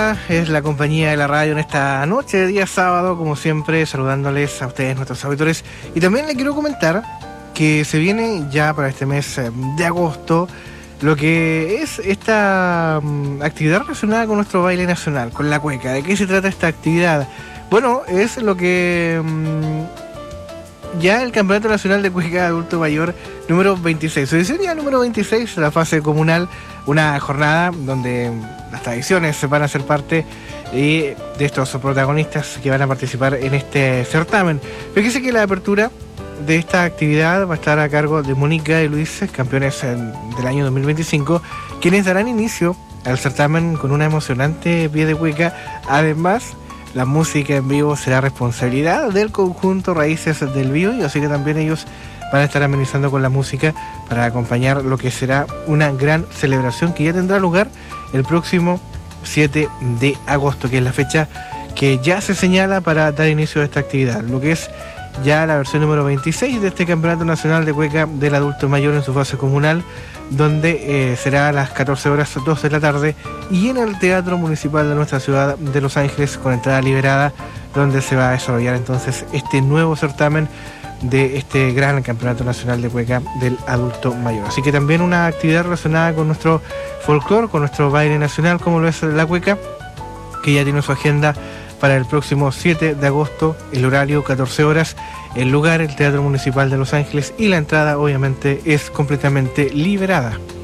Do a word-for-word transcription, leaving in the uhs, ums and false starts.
Esta es la compañía de la radio en esta noche de día sábado, como siempre, saludándoles a ustedes, nuestros auditores. Y también les quiero comentar que se viene ya para este mes de agosto lo que es esta um, actividad relacionada con nuestro baile nacional, con la cueca. ¿De qué se trata esta actividad? Bueno, es lo que um, ya el Campeonato Nacional de Cueca Adulto Mayor número veintiséis. Su edición ya número veintiséis, la fase comunal, una jornada donde las tradiciones van a ser parte de, de estos protagonistas que van a participar en este certamen. Fíjese que la apertura de esta actividad va a estar a cargo de Mónica y Luis, campeones en, del año dos mil veinticinco, quienes darán inicio al certamen con una emocionante pie de cueca. Además, la música en vivo será responsabilidad del conjunto Raíces del Vivo, y así que también ellos van a estar amenizando con la música para acompañar lo que será una gran celebración que ya tendrá lugar el próximo siete de agosto, que es la fecha que ya se señala para dar inicio a esta actividad, lo que es ya la versión número veintiséis de este Campeonato Nacional de Cueca del Adulto Mayor en su fase comunal, donde eh, será a las catorce horas dos de la tarde y en el Teatro Municipal de nuestra ciudad de Los Ángeles, con entrada liberada, donde se va a desarrollar entonces este nuevo certamen de este gran Campeonato Nacional de Cueca del Adulto Mayor. Así que también una actividad relacionada con nuestro folclore, con nuestro baile nacional, como lo es la cueca, que ya tiene su agenda para el próximo siete de agosto, el horario catorce horas, el lugar el Teatro Municipal de Los Ángeles, y la entrada obviamente es completamente liberada.